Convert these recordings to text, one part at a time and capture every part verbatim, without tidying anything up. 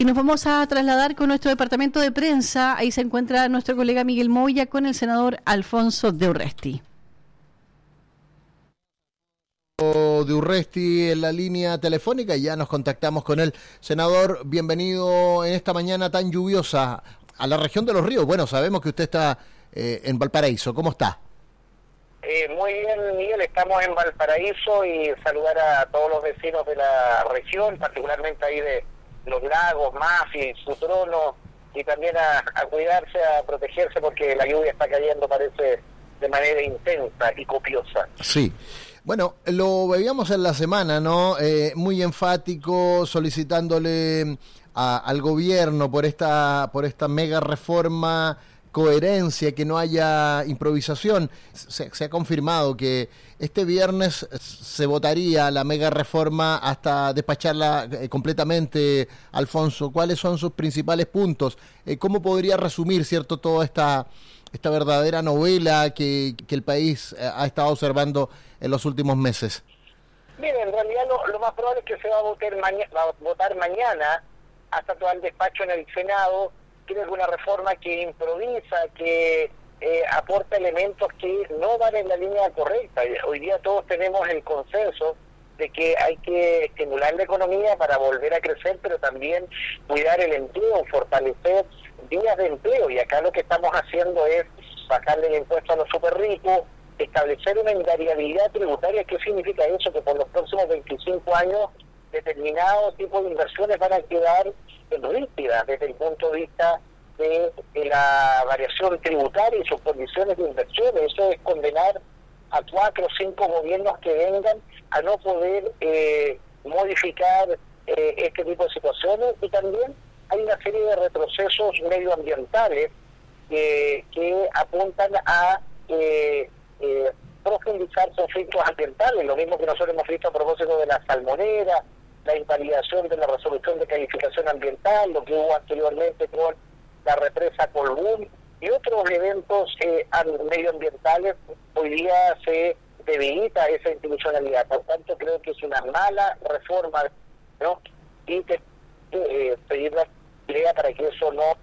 Y nos vamos a trasladar con nuestro departamento de prensa. Ahí se encuentra nuestro colega Miguel Moya con el senador Alfonso de Urresti. De Urresti en la línea telefónica, ya nos contactamos con él. Senador, bienvenido en esta mañana tan lluviosa a la región de Los Ríos. Bueno, sabemos que usted está eh, en Valparaíso. ¿Cómo está? Eh, muy bien, Miguel, estamos en Valparaíso y saludar a todos los vecinos de la región, particularmente ahí de Los Lagos, Mafi, Sutrono, y también a, a cuidarse, a protegerse, porque la lluvia está cayendo, parece, de manera intensa y copiosa. Sí. Bueno, lo veíamos en la semana, ¿no? Eh, muy enfático, solicitándole a, al gobierno por esta, por esta mega reforma, coherencia, que no haya improvisación. Se, se ha confirmado que este viernes se votaría la mega reforma hasta despacharla eh, completamente. Alfonso, ¿cuáles son sus principales puntos? Eh, ¿Cómo podría resumir, cierto, toda esta, esta verdadera novela que, que el país eh, ha estado observando en los últimos meses? Mire, en realidad lo, lo más probable es que se va a votar, maña, va a votar mañana hasta todo el despacho en el Senado. Tiene alguna reforma que improvisa, que eh, aporta elementos que no van en la línea correcta. Hoy día todos tenemos el consenso de que hay que estimular la economía para volver a crecer, pero también cuidar el empleo, fortalecer vías de empleo. Y acá lo que estamos haciendo es bajarle el impuesto a los super ricos, establecer una invariabilidad tributaria. ¿Qué significa eso? Que por los próximos veinticinco años determinados tipos de inversiones van a quedar rígidas desde el punto de vista de, de la variación tributaria y sus condiciones de inversión. Eso es condenar a cuatro o cinco gobiernos que vengan a no poder eh, modificar eh, este tipo de situaciones. Y también hay una serie de retrocesos medioambientales eh, que apuntan a eh, eh, profundizar conflictos ambientales, lo mismo que nosotros hemos visto a propósito de la salmonera, la invalidación de la resolución de calificación ambiental, lo que hubo anteriormente con la represa Colbún y otros eventos eh, medioambientales. Hoy día se debilita esa institucionalidad, por tanto creo que es una mala reforma, ¿no? Y que eh, pedir la idea para que eso no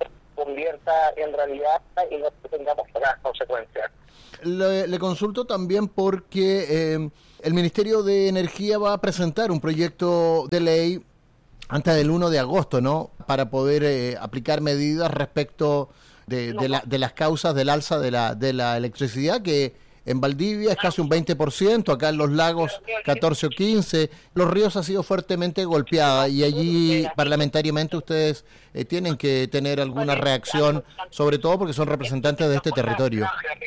convierta en realidad y no tengamos las consecuencias. Le, le consulto también porque eh, el Ministerio de Energía va a presentar un proyecto de ley antes del uno de agosto, ¿no? Para poder eh, aplicar medidas respecto de, de, la, de las causas del alza de la, de la electricidad, que en Valdivia es casi un veinte por ciento, acá en Los Lagos catorce o quince. Los Ríos ha sido fuertemente golpeada y allí parlamentariamente ustedes eh, tienen que tener alguna reacción, sobre todo porque son representantes de este territorio.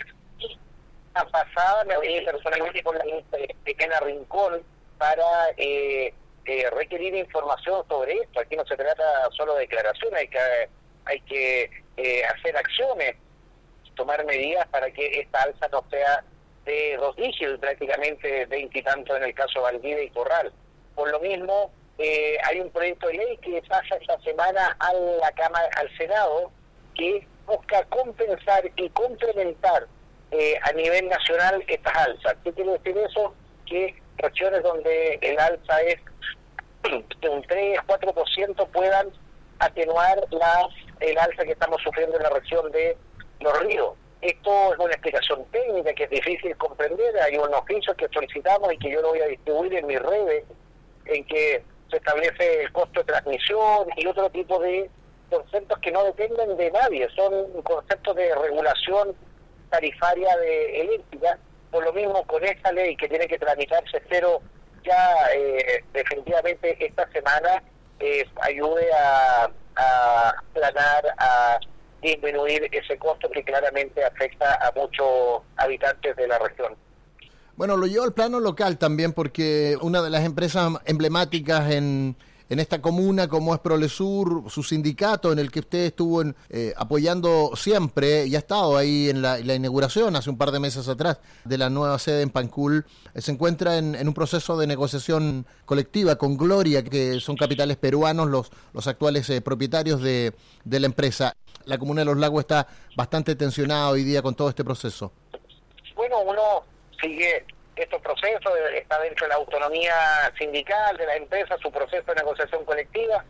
Pasada me reuní personalmente con la ministra Pequena Rincón para eh, eh, requerir información sobre esto. Aquí no se trata solo de declaraciones, hay que, hay que eh, hacer acciones, tomar medidas para que esta alza no sea de dos dígitos, prácticamente veinte y tanto en el caso de Valdivia y Corral. Por lo mismo, eh, hay un proyecto de ley que pasa esta semana a la Cámara, al Senado, que busca compensar y complementar Eh, a nivel nacional estas alzas. ¿Qué quiere decir eso? Que regiones donde el alza es de un tres a cuatro por ciento puedan atenuar la, el alza que estamos sufriendo en la región de Los Ríos. Esto es una explicación técnica que es difícil comprender. Hay unos oficios que solicitamos y que yo lo voy a distribuir en mis redes, en que se establece el costo de transmisión y otro tipo de conceptos que no dependen de nadie, son conceptos de regulación tarifaria de eléctrica. Por lo mismo, con esta ley que tiene que tramitarse, espero ya eh, definitivamente esta semana eh, ayude a, a planar, a disminuir ese costo que claramente afecta a muchos habitantes de la región. Bueno, lo llevo al plano local también, porque una de las empresas emblemáticas en, en esta comuna, como es Prolesur, su sindicato en el que usted estuvo en, eh, apoyando siempre, y ha estado ahí en la, en la inauguración hace un par de meses atrás de la nueva sede en Pancul, eh, se encuentra en, en un proceso de negociación colectiva con Gloria, que son capitales peruanos los, los actuales eh, propietarios de, de la empresa. La comuna de Los Lagos está bastante tensionada hoy día con todo este proceso. Bueno, uno sigue estos procesos, está dentro de la autonomía sindical de la empresa, su proceso de negociación colectiva.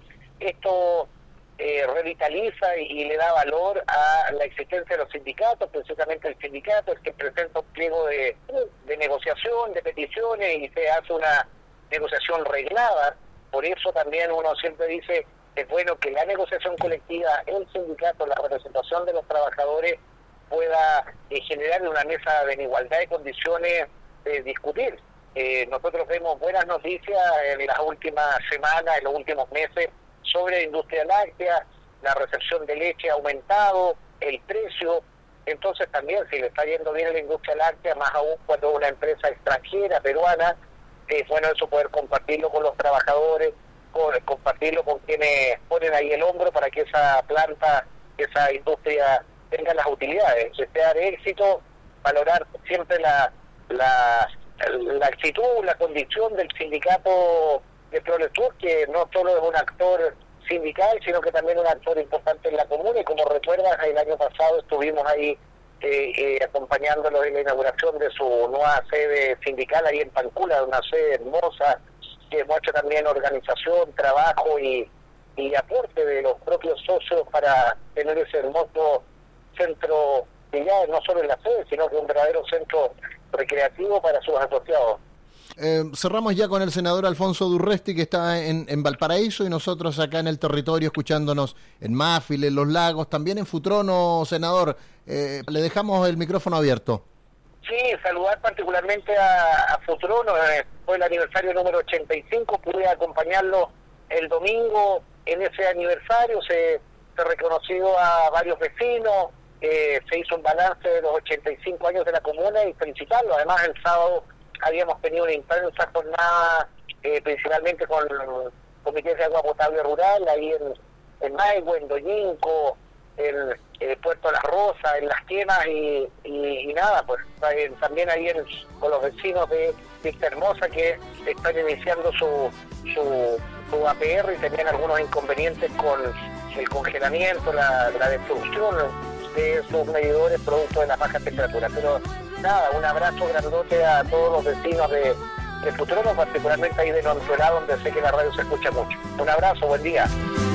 esto eh, revitaliza y, y le da valor a la existencia de los sindicatos, precisamente el sindicato es que presenta un pliego de, de negociación, de peticiones, y se hace una negociación reglada. Por eso también uno siempre dice, es bueno que la negociación colectiva, el sindicato, la representación de los trabajadores pueda eh, generar una mesa de igualdad de condiciones de discutir. Eh, nosotros vemos buenas noticias en las últimas semanas, en los últimos meses, sobre la industria láctea, la recepción de leche ha aumentado, el precio. Entonces también, si le está yendo bien a la industria láctea, más aún cuando una empresa extranjera, peruana, es bueno eso poder compartirlo con los trabajadores, con, compartirlo con quienes ponen ahí el hombro para que esa planta, esa industria tenga las utilidades, que sea de éxito, valorar siempre la, la, la actitud, la condición del sindicato de Prolesur, que no solo es un actor sindical, sino que también un actor importante en la comuna, y como recuerdas, el año pasado estuvimos ahí eh, eh, acompañándolos en la inauguración de su nueva sede sindical ahí en Pancula, una sede hermosa, que muestra también organización, trabajo y, y aporte de los propios socios para tener ese hermoso centro, que ya no solo en la sede, sino que un verdadero centro recreativo para sus asociados. Eh, cerramos ya con el senador Alfonso Durresti, que está en, en Valparaíso, y nosotros acá en el territorio escuchándonos en Máfil, en Los Lagos, también en Futrono, senador. Eh, le dejamos el micrófono abierto. Sí, saludar particularmente a, a Futrono, eh, fue el aniversario número ochenta y cinco, pude acompañarlo el domingo en ese aniversario, se, se reconoció a varios vecinos, eh, se hizo un balance de los ochenta y cinco años de la comuna y felicitarlo. Además, el sábado habíamos tenido una intensa jornada, eh, principalmente con comités de agua potable rural, ahí en, en Maigüe, en Doñinco, en el Puerto Las Rosas, en Las Quemas, y, y, y nada, pues también ahí en, con los vecinos de Vista Hermosa, que están iniciando su, su, su A P R y tenían algunos inconvenientes con el congelamiento, la, la destrucción de esos medidores producto de las bajas temperaturas. Pero nada, un abrazo grandote a todos los vecinos de, de Futrono, particularmente ahí de Nontuelá, donde sé que la radio se escucha mucho. Un abrazo, buen día.